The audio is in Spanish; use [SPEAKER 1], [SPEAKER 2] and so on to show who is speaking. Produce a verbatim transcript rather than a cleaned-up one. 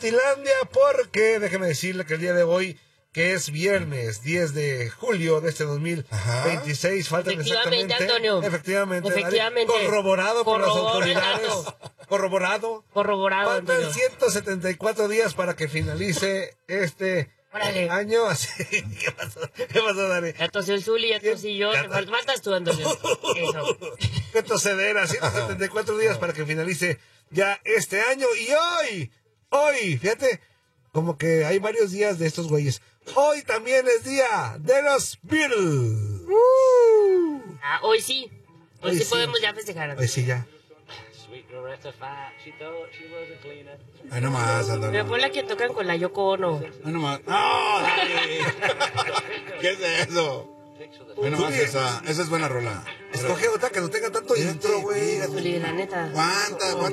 [SPEAKER 1] Inutilandia, porque déjeme decirle que el día de hoy, que es viernes diez de julio de este dos mil veintiséis,
[SPEAKER 2] Ajá.
[SPEAKER 1] faltan
[SPEAKER 2] Efectivamente,
[SPEAKER 1] exactamente,
[SPEAKER 2] Antonio.
[SPEAKER 1] efectivamente,
[SPEAKER 2] Efectivamente.
[SPEAKER 1] Dale, corroborado por las
[SPEAKER 2] Corroborado.
[SPEAKER 1] autoridades, corroborado,
[SPEAKER 2] Corroborado,
[SPEAKER 1] faltan
[SPEAKER 2] Antonio.
[SPEAKER 1] ciento setenta y cuatro días para que finalice este
[SPEAKER 2] Órale.
[SPEAKER 1] año, así, ¿qué pasó? ¿Qué pasó, Dani?
[SPEAKER 2] Ya tosió el Zuli, ya tosí yo. Te fal- faltas tú, Antonio. Eso.
[SPEAKER 1] Qué tosedera, ciento setenta y cuatro días para que finalice ya este año. Y hoy, hoy, fíjate, como que hay varios días de estos güeyes. Hoy también es día de los Beatles. Uh.
[SPEAKER 2] Ah, hoy sí. Hoy,
[SPEAKER 1] Hoy
[SPEAKER 2] sí,
[SPEAKER 1] sí.
[SPEAKER 2] podemos ya festejar.
[SPEAKER 1] Hoy
[SPEAKER 2] Antonio.
[SPEAKER 1] sí ya.
[SPEAKER 3] Ahí nomás,
[SPEAKER 2] Pero
[SPEAKER 3] Antonio.
[SPEAKER 2] fue la que tocan con la Yoko Ono.
[SPEAKER 3] Ahí nomás. ¡No! Dani! ¿Qué es eso? Ahí nomás esa. Esa es buena rola.
[SPEAKER 1] Escoge otra que no tenga tanto
[SPEAKER 3] Fíjate,
[SPEAKER 1] intro, güey.
[SPEAKER 3] fíjate.
[SPEAKER 2] Zuli, la neta.
[SPEAKER 3] Aguanta, aguanta.